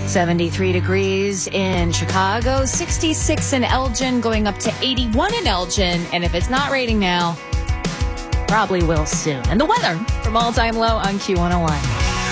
73 degrees in Chicago, 66 in Elgin, going up to 81 in Elgin. And if it's not raining now, probably will soon. And the weather from All Time Low on Q101.